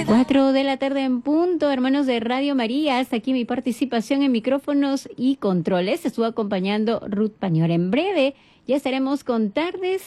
4 de la tarde en punto, hermanos de Radio María. Hasta aquí mi participación en micrófonos y controles. Estuvo acompañando Ruth Pañora. En breve ya estaremos con Tardes